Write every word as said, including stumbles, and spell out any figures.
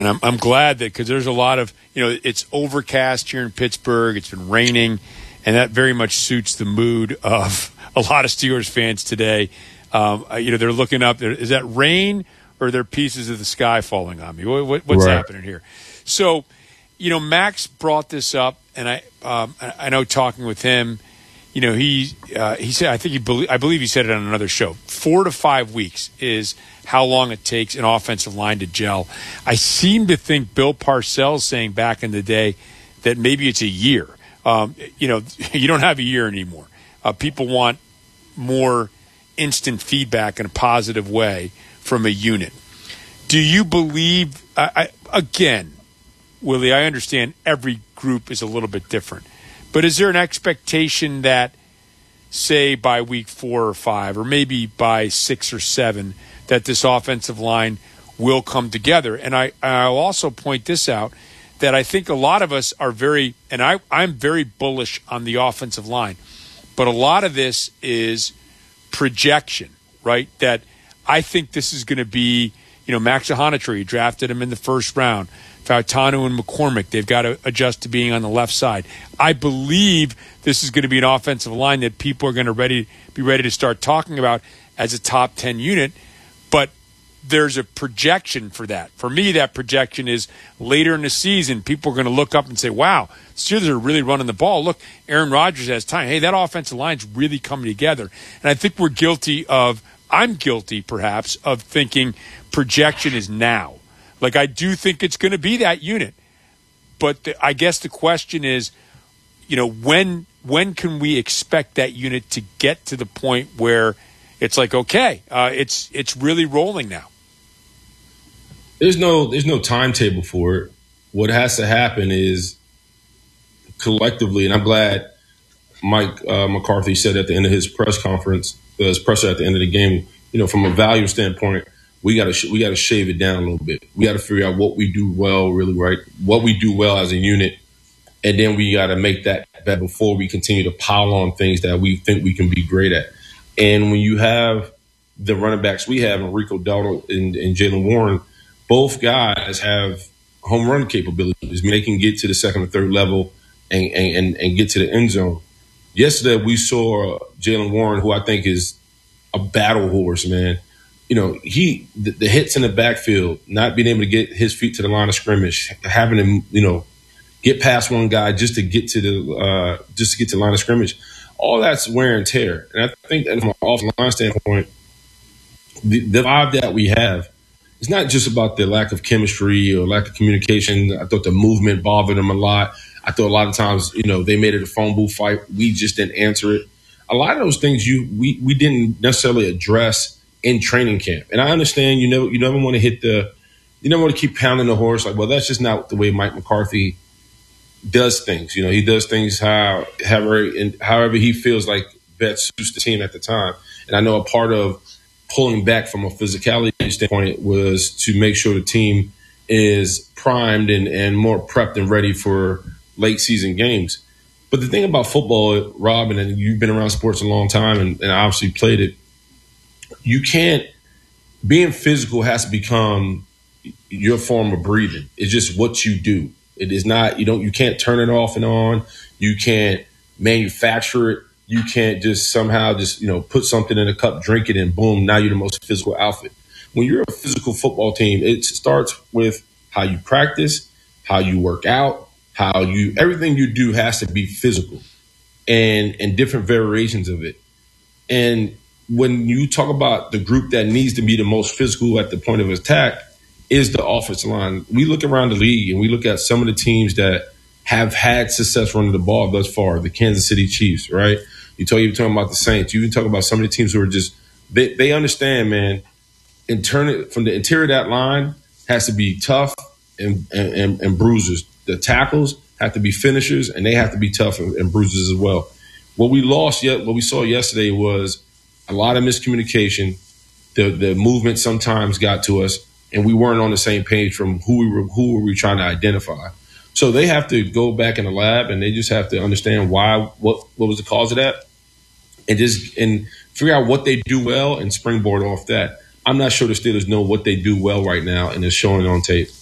And I'm, I'm glad that because there's a lot of, you know, it's overcast here in Pittsburgh. It's been raining, and that very much suits the mood of a lot of Steelers fans today. Um, you know, they're looking up. Is that rain or are there pieces of the sky falling on me? What, what, what's right. happening here? So, you know, Max brought this up, and I um, I know talking with him, you know, he uh, he said, I think he believe, I believe he said it on another show, four to five weeks is how long it takes an offensive line to gel. I seem to think Bill Parcells saying back in the day that maybe it's a year. Um, you know, you don't have a year anymore. Uh, people want more instant feedback in a positive way from a unit. Do you believe, I, I, again, Willie, I understand every group is a little bit different, but is there an expectation that, say, by week four or five, or maybe by six or seven, that this offensive line will come together? And I, I'll also point this out, that I think a lot of us are very, and I, I'm very bullish on the offensive line, but a lot of this is projection, right? That I think this is going to be, you know, Max Ahanatree, drafted him in the first round. Fautanu and McCormick, they've got to adjust to being on the left side. I believe this is going to be an offensive line that people are going to ready be ready to start talking about as a top ten unit, but there's a projection for that. For me, that projection is later in the season, people are going to look up and say, wow, Steelers are really running the ball. Look, Aaron Rodgers has time. Hey, that offensive line's really coming together. And I think we're guilty of, I'm guilty perhaps, of thinking projection is now. Like, I do think it's going to be that unit. But the, I guess the question is, you know, when when can we expect that unit to get to the point where it's like, okay, uh, it's it's really rolling now? There's no there's no timetable for it. What has to happen is collectively, and I'm glad Mike uh, McCarthy said at the end of his press conference, uh, his presser at the end of the game, you know, from a value standpoint, we got to sh- we got to shave it down a little bit. We got to figure out what we do well, really, right? What we do well as a unit, and then we got to make that better before we continue to pile on things that we think we can be great at. And when you have the running backs we have, Enrico Dowdle and, and Jaylen Warren, both guys have home run capabilities. I mean, they can get to the second or third level and, and, and get to the end zone. Yesterday, we saw Jaylen Warren, who I think is a battle horse, man. You know, he the, the hits in the backfield, not being able to get his feet to the line of scrimmage, having to, you know, get past one guy just to get to the uh, just to get to the line of scrimmage. All that's wear and tear. And I think that from an offensive line standpoint, the, the vibe that we have, it's not just about the lack of chemistry or lack of communication. I thought the movement bothered them a lot. I thought a lot of times, you know, they made it a phone booth fight. We just didn't answer it. A lot of those things you we we didn't necessarily address in training camp. And I understand you never you never want to hit the you never want to keep pounding the horse like, well, that's just not the way Mike McCarthy does things. You know, he does things how however and however he feels like best suits the team at the time. And I know a part of pulling back from a physicality standpoint was to make sure the team is primed and, and more prepped and ready for late season games. But the thing about football, Rob, and you've been around sports a long time and, and obviously played it, you can't – being physical has to become your form of breathing. It's just what you do. It is not – you don't – you can't turn it off and on. You can't manufacture it. You can't just somehow just, you know, put something in a cup, drink it, and boom, now you're the most physical outfit. When you're a physical football team, it starts with how you practice, how you work out, how you – everything you do has to be physical and, and different variations of it. And when you talk about the group that needs to be the most physical at the point of attack is the offensive line. We look around the league and we look at some of the teams that have had success running the ball thus far, the Kansas City Chiefs, right? You talk, you're talking about the Saints. You even talk about some of the teams who are just they, – they understand, man, intern- from the interior of that line has to be tough and, and, and bruisers. The tackles have to be finishers, and they have to be tough and, and bruisers as well. What we lost yet, what we saw yesterday was a lot of miscommunication. The the movement sometimes got to us, and we weren't on the same page from who we were who were we trying to identify. So they have to go back in the lab, and they just have to understand why what what was the cause of that, and just and figure out what they do well and springboard off that. I'm not sure the Steelers know what they do well right now, and it's showing on tape.